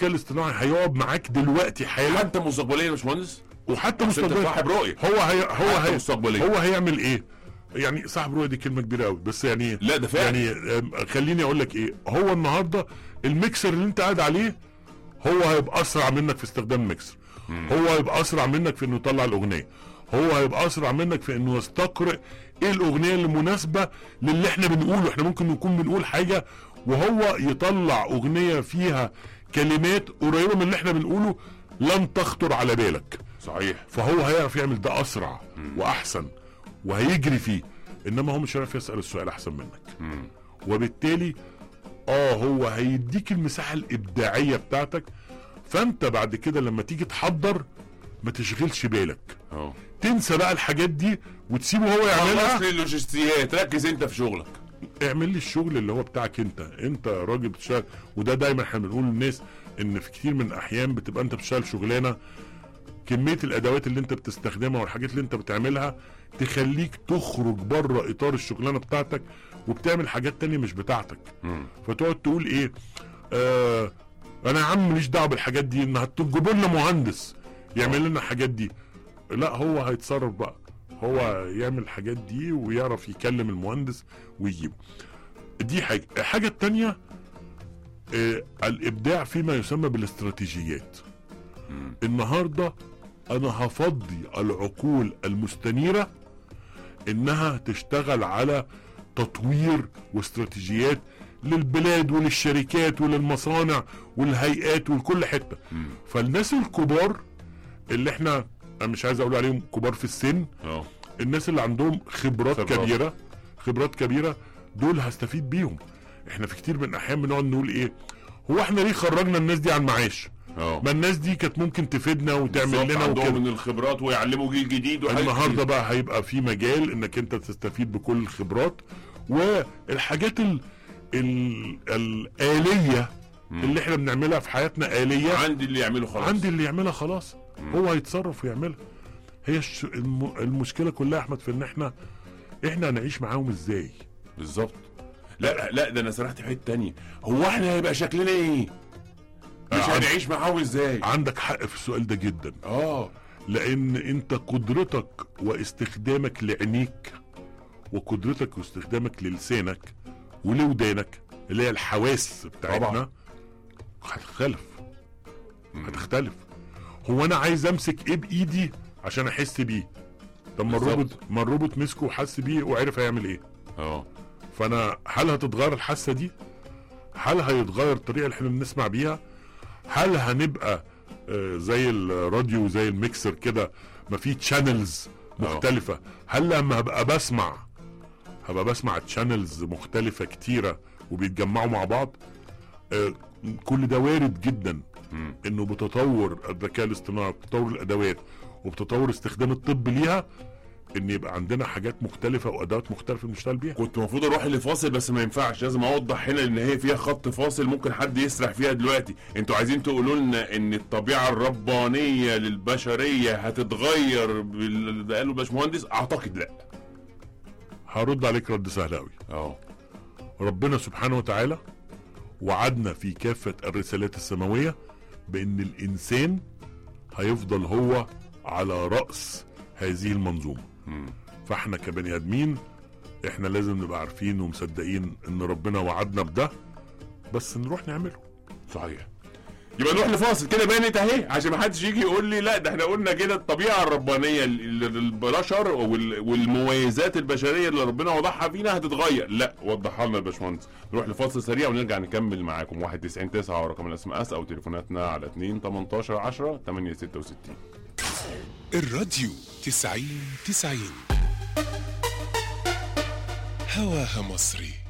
الذكاء الاصطناعي هيقعد معاك دلوقتي حالا، حتى مستقبليا يا باشمهندس، وحتى مستقبليا صاحب رؤيه، هو هيعمل ايه؟ يعني صاحب رؤيه دي كلمه كبيره قوي، بس يعني لا ده فعلا يعني خليني اقول لك ايه، هو النهارده الميكسر اللي انت قاعد عليه هو هيبقى اسرع منك في استخدام الميكسر، هو هيبقى اسرع منك في انه يطلع الاغنيه، هو هيبقى اسرع منك في انه يستقرئ ايه الاغنيه اللي مناسبه للي احنا بنقوله. احنا ممكن نكون بنقول حاجه وهو يطلع اغنيه فيها كلمات قريبه من اللي احنا بنقوله لن تخطر على بالك. صحيح. فهو هيعرف يعمل ده اسرع واحسن وهيجري فيه، انما هو مش هيعرف يسال السؤال احسن منك. وبالتالي هو هيديك المساحه الابداعيه بتاعتك، فانت بعد كده لما تيجي تحضر ما تشغلش بالك، تنسى بقى الحاجات دي وتسيبه هو يعملها. خلص اللوجستيات، ركز انت في شغلك، اعمل لي الشغل اللي هو بتاعك انت راجل بتشتغل. وده دايما احنا بنقول للناس ان في كتير من الاحيان بتبقى انت بتشتغل شغلانه كميه الادوات اللي انت بتستخدمها والحاجات اللي انت بتعملها تخليك تخرج بره اطار الشغلانه بتاعتك وبتعمل حاجات تانية مش بتاعتك. فتقعد تقول ايه، انا يا عم ماليش دعوه بالحاجات دي، ان هتجيبوا لنا مهندس يعمل لنا الحاجات دي. لا، هو هيتصرف بقى، هو يعمل الحاجات دي ويعرف يكلم المهندس ويجيبه. دي الحاجه التانية الابداع فيما يسمى بالاستراتيجيات. النهارده انا هفضي العقول المستنيره انها تشتغل على تطوير واستراتيجيات للبلاد وللشركات وللمصانع والهيئات ولكل حته. فالناس الكبار اللي احنا مش عايز اقول عليهم كبار في السن، الناس اللي عندهم خبرات كبيره دول هستفيد بيهم. احنا في كتير من الاحيان بنقعد نقول ايه، هو احنا ليه خرجنا الناس دي عن معاش؟ ما الناس دي كانت ممكن تفيدنا وتعمل لنا وكده من الخبرات ويعلموا جيل جديد. النهارده بقى هيبقى في مجال انك انت تستفيد بكل الخبرات والحاجات الآلية اللي احنا بنعملها في حياتنا آلية. عندي اللي يعمله خلاص، هو هيتصرف ويعملها. هي المشكلة كلها احمد في ان احنا هنعيش معاهم ازاي بالظبط. لا ده انا سرحت في حته تانية. هو احنا هيبقى شكلنا ايه؟ مش هنعيش معاهم ازاي؟ عندك حق في السؤال ده جدا. لان انت قدرتك واستخدامك لعينيك وقدرتك واستخدامك للسانك ولودانك اللي هي الحواس بتاعتنا هتختلف. هو انا عايز امسك ايه بايدي عشان احس بيه؟ طب ما الروبوت مسكه وحس بيه وعرف هيعمل ايه. فانا هل هتتغير الحاسه دي؟ هل هيتغير الطريقه اللي احنا بنسمع بيها؟ هل هنبقى زي الراديو زي الميكسر كده ما في تشانلز مختلفه؟ هل لما هبقى بسمع تشانلز مختلفه كتيره وبيتجمعوا مع بعض؟ كل ده وارد جدا انه بتطور الذكاء الاصطناعي وبتطور الادوات وبتطور استخدام الطب ليها ان يبقى عندنا حاجات مختلفه وادوات مختلفه بنشتغل بيها. كنت المفروض اروح لفاصل بس ما ينفعش، لازم اوضح هنا ان هي فيها خط فاصل ممكن حد يسرح فيها دلوقتي. انتوا عايزين تقولوا لنا ان الطبيعه الربانيه للبشريه هتتغير اللي قاله الباشمهندس؟ اعتقد لا. هرد عليك رد سهل قوي. ربنا سبحانه وتعالى وعدنا في كافه الرسالات السماويه بان الانسان هيفضل هو على راس هذه المنظومه. فاحنا كبني ادمين احنا لازم نبقى عارفين ومصدقين ان ربنا وعدنا بده، بس نروح نعمله. صحيح. يبقى نروح لفاصل كده بانت اهي عشان ما حدش يجي يقول لي لا ده احنا قلنا كده الطبيعه الربانيه للبشر والمميزات البشريه اللي ربنا وضعها فينا هتتغير. لا، وضحها لنا الباشمهندس. نروح لفاصل سريع ونرجع نكمل معاكم. 199 ورقم الاس ام اس او تليفوناتنا على 2 18 10 866. الراديو 90 هواها مصري.